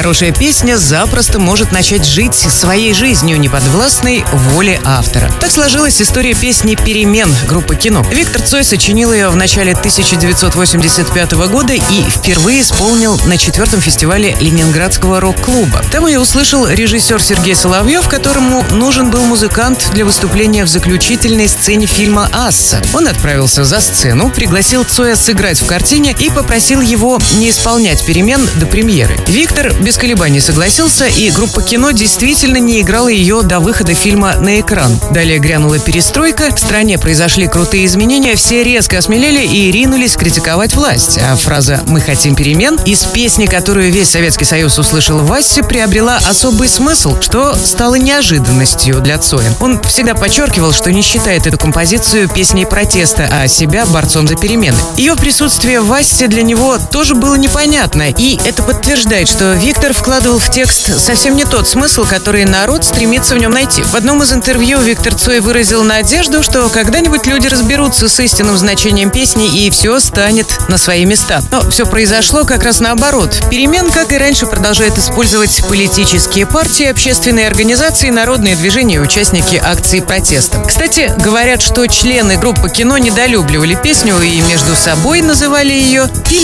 хорошая песня запросто может начать жить своей жизнью, неподвластной воле автора. Так сложилась история песни «Перемен» группы «Кино». Виктор Цой сочинил ее в начале 1985 года и впервые исполнил на 4-м фестивале Ленинградского рок-клуба. Там ее услышал режиссер Сергей Соловьев, которому нужен был музыкант для выступления в заключительной сцене фильма «Асса». Он отправился за сцену, пригласил Цоя сыграть в картине и попросил его не исполнять «Перемен» до премьеры. Виктор без колебаний согласился, и группа «Кино» действительно не играла ее до выхода фильма на экран. Далее грянула перестройка, в стране произошли крутые изменения, все резко осмелели и ринулись критиковать власть. А фраза «Мы хотим перемен» из песни, которую весь Советский Союз услышал в «Ассе», приобрела особый смысл, что стало неожиданностью для Цоя. Он всегда подчеркивал, что не считает эту композицию песней протеста, а себя борцом за перемены. Ее присутствие в «Ассе» для него тоже было непонятно, и это подтверждает, что Виктор вкладывал в текст совсем не тот смысл, который народ стремится в нем найти. В одном из интервью Виктор Цой выразил надежду, что когда-нибудь люди разберутся с истинным значением песни и все станет на свои места. Но все произошло как раз наоборот. «Перемен», как и раньше, продолжает использовать политические партии, общественные организации, народные движения и участники акций протеста. Кстати, говорят, что члены группы «Кино» недолюбливали песню и между собой называли ее